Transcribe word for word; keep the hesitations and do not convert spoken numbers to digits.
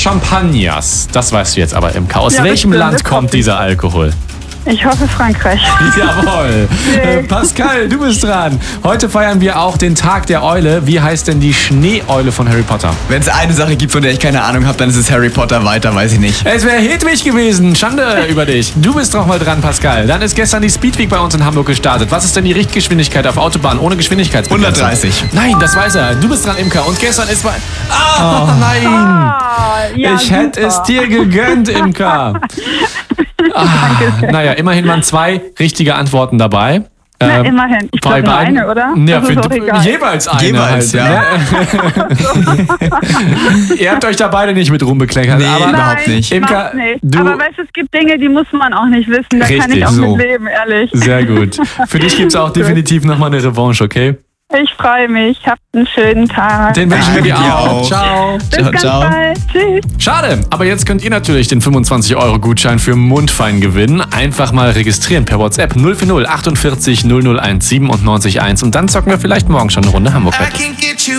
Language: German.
Champagners. Das weißt du jetzt aber, Imka. Aus Ja, welchem bestimmt, Land das kommt hoffe ich. dieser Alkohol? Ich hoffe Frankreich. Jawohl. Nee. Äh, Pascal, du bist dran. Heute feiern wir auch den Tag der Eule. Wie heißt denn die Schneeeule von Harry Potter? Wenn es eine Sache gibt, von der ich keine Ahnung habe, dann ist es Harry Potter. Weiter weiß ich nicht. Es wäre Hedwig gewesen. Schande über dich. Du bist doch mal dran, Pascal. Dann ist gestern die Speedweek bei uns in Hamburg gestartet. Was ist denn die Richtgeschwindigkeit auf Autobahn ohne Geschwindigkeitsbegrenzung? hundertdreißig. Nein, das weiß er. Du bist dran, Imka. Und gestern ist bei... Ah, nein. Ah, ja, ich hätte super. es dir gegönnt, Imka. Ah, naja, immerhin waren zwei richtige Antworten dabei. Na, Ähm, immerhin. Ich bei glaube nur beiden- eine, oder? Ja, Das für ist auch egal. jeweils eine. Jeweils, halt, ja. Ne? Ihr habt euch da beide nicht mit rumbekleckert. Nee, aber überhaupt nicht. Imka, Überhaupt nicht. du- Aber weißt du, es gibt Dinge, die muss man auch nicht wissen. Da kann Richtig, ich auch so. mit leben, ehrlich. Sehr gut. Für dich gibt es auch Gut. definitiv nochmal eine Revanche, okay? Ich freue mich. Habt einen schönen Tag. Den wünschen wir dir Danke dir auch. auch. Ciao. Bis Ciao, ganz ciao. bald. Tschüss. Schade, aber jetzt könnt ihr natürlich den fünfundzwanzig Euro Gutschein für Mundfein gewinnen. Einfach mal registrieren per WhatsApp null vier null achtundvierzig null null eins siebenundneunzig eins und dann zocken wir vielleicht morgen schon eine Runde Hamburg. I can get you